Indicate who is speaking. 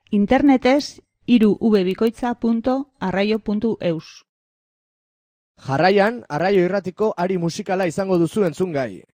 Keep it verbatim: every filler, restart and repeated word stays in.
Speaker 1: Internetez hiru w bikoitza puntu arraio puntu eus.
Speaker 2: Jarraian, Arraio Irratiko ari musikala izango duzu entzungai.